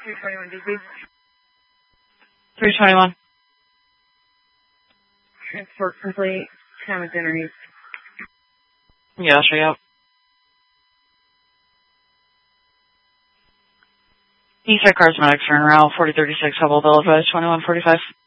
321 DB. 321. Transport complete. Time is dinner east. Yeah, I'll show you out. Eastside Cars Medics are en route, 4036, Hubble, Bill advised 2145.